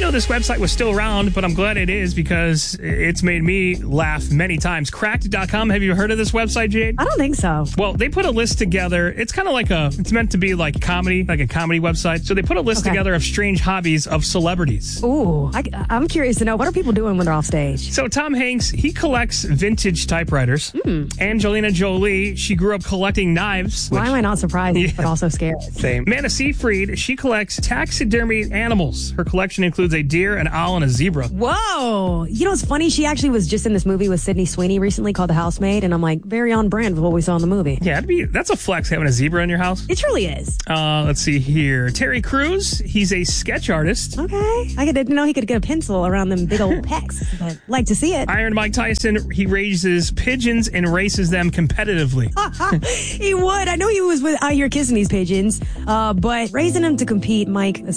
know this website was still around, but I'm glad it is because it's made me laugh many times. Cracked.com. Have you heard of this website, Jade? I don't think so. Well, they put a list together. It's kind of like it's meant to be like comedy, like a comedy website. So they put a list together of strange hobbies of celebrities. Ooh, I'm curious to know, what are people doing when they're off stage? So Tom Hanks, he collects vintage typewriters. Angelina Jolie, she grew up collecting knives. Why am I not surprised, but also scared? Same. Amanda Seyfried, she collects taxidermy animals. Her collection includes a deer, an owl, and a zebra. Whoa. You know what's funny? She actually was just in this movie with Sydney Sweeney recently called The Housemaid, and I'm like, very on brand with what we saw in the movie. Yeah, that's a flex having a zebra in your house. It truly is. Let's see here. Terry Crews, he's a sketch artist. Okay. I didn't know he could get a pencil around them big old pecs, but like to see it. Iron Mike Tyson, he raises pigeons and races them competitively. He would. I know he was out here kissing these pigeons, but raising them to compete, Mike,